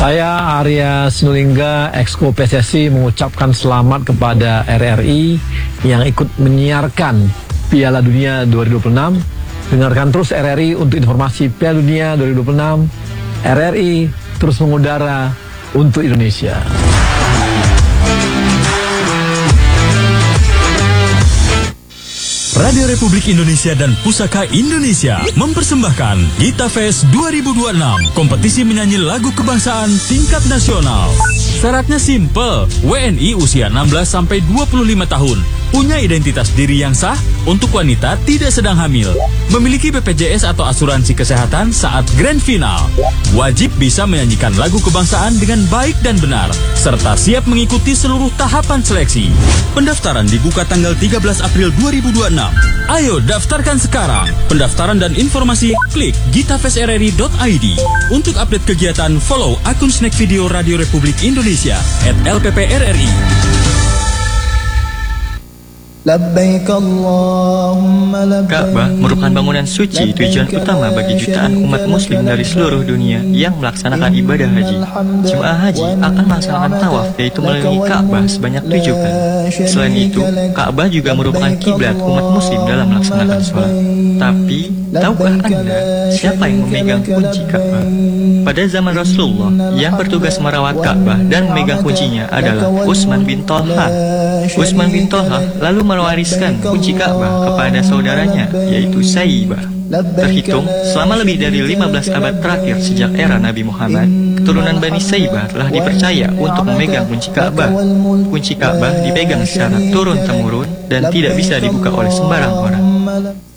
Saya Arya Sinulinga, Exco PSSI mengucapkan selamat kepada RRI yang ikut menyiarkan Piala Dunia 2026. Dengarkan terus RRI untuk informasi Piala Dunia 2026. RRI terus mengudara untuk Indonesia. Radio Republik Indonesia dan Pusaka Indonesia mempersembahkan Gita Fest 2026, kompetisi menyanyi lagu kebangsaan tingkat nasional. Syaratnya simple, WNI usia 16-25 tahun, punya identitas diri yang sah, untuk wanita tidak sedang hamil, memiliki BPJS atau asuransi kesehatan saat grand final, wajib bisa menyanyikan lagu kebangsaan dengan baik dan benar, serta siap mengikuti seluruh tahapan seleksi. Pendaftaran dibuka tanggal 13 April 2026. Ayo daftarkan sekarang. Pendaftaran dan informasi klik gitafestrri.id. Untuk update kegiatan, follow akun Snack Video Radio Republik Indonesia @LPPRRI. Ka'bah merupakan bangunan suci, tujuan utama bagi jutaan umat muslim dari seluruh dunia yang melaksanakan ibadah haji. Jemaah haji akan melaksanakan tawaf, yaitu mengelilingi Ka'bah sebanyak 7 kali. Selain itu, Ka'bah juga merupakan kiblat umat muslim dalam melaksanakan sholat. Tapi, tahukah Anda siapa yang memegang kunci Ka'bah? Pada zaman Rasulullah, yang bertugas merawat Ka'bah dan memegang kuncinya adalah Utsman bin Thalhah. Utsman bin Thalhah lalu mewariskan kunci Ka'bah kepada saudaranya, yaitu Saibah. Terhitung selama lebih dari 15 abad terakhir sejak era Nabi Muhammad, keturunan Bani Saibah telah dipercaya untuk memegang kunci Ka'bah. Kunci Ka'bah dipegang secara turun-temurun dan tidak bisa dibuka oleh sembarang orang.